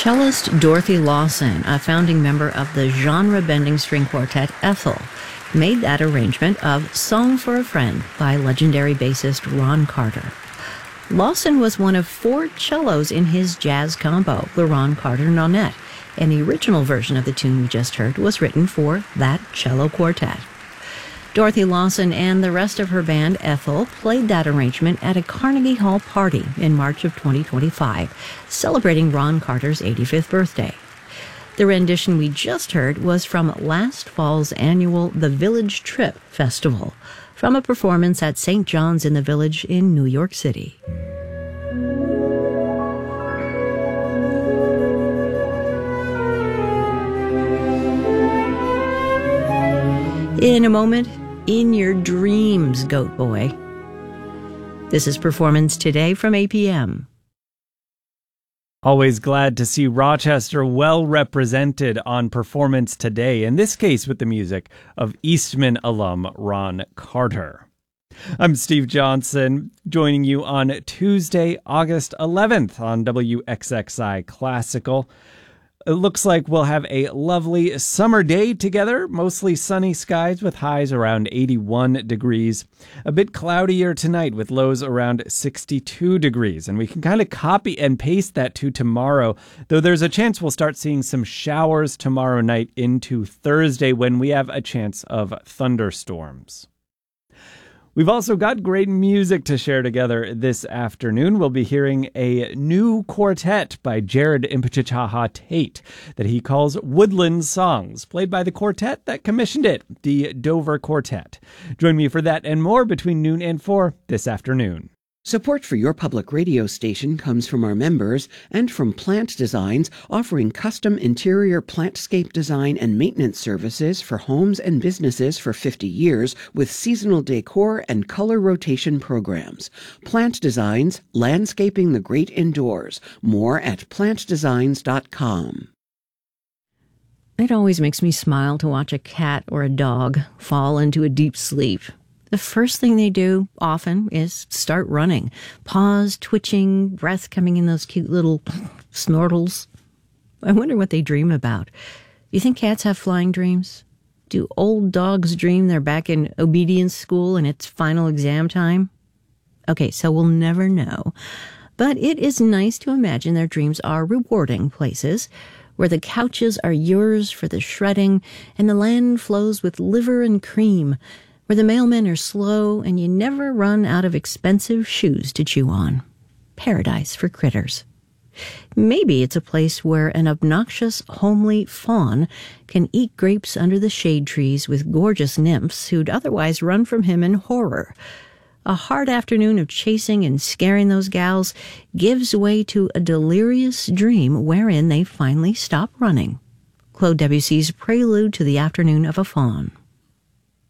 Cellist Dorothy Lawson, a founding member of the genre-bending string quartet Ethel, made that arrangement of Song for a Friend by legendary bassist Ron Carter. Lawson was one of 4 cellos in his jazz combo, the Ron Carter Nonet, and the original version of the tune we just heard was written for that cello quartet. Dorothy Lawson and the rest of her band, Ethel, played that arrangement at a Carnegie Hall party in March of 2025, celebrating Ron Carter's 85th birthday. The rendition we just heard was from last fall's annual The Village Trip Festival, from a performance at St. John's in the Village in New York City. In a moment, in your dreams, Goat Boy. This is Performance Today from APM. Always glad to see Rochester well represented on Performance Today, in this case with the music of Eastman alum Ron Carter. I'm Steve Johnson, joining you on Tuesday, August 11th on WXXI Classical. It looks like we'll have a lovely summer day together, mostly sunny skies with highs around 81 degrees. A bit cloudier tonight with lows around 62 degrees. And we can kind of copy and paste that to tomorrow, though there's a chance we'll start seeing some showers tomorrow night into Thursday when we have a chance of thunderstorms. We've also got great music to share together this afternoon. We'll be hearing a new quartet by Jared Impichaha Tate that he calls Woodland Songs, played by the quartet that commissioned it, the Dover Quartet. Join me for that and more between noon and 4 this afternoon. Support for your public radio station comes from our members and from Plant Designs, offering custom interior plantscape design and maintenance services for homes and businesses for 50 years with seasonal decor and color rotation programs. Plant Designs, landscaping the great indoors. More at plantdesigns.com. It always makes me smile to watch a cat or a dog fall into a deep sleep. The first thing they do, often, is start running. Paws twitching, breath coming in those cute little snortles. I wonder what they dream about. You think cats have flying dreams? Do old dogs dream they're back in obedience school and it's final exam time? Okay, so we'll never know. But it is nice to imagine their dreams are rewarding places, where the couches are yours for the shredding and the land flows with liver and cream, where the mailmen are slow and you never run out of expensive shoes to chew on. Paradise for critters. Maybe it's a place where an obnoxious, homely fawn can eat grapes under the shade trees with gorgeous nymphs who'd otherwise run from him in horror. A hard afternoon of chasing and scaring those gals gives way to a delirious dream wherein they finally stop running. Claude Debussy's Prelude to the Afternoon of a Fawn.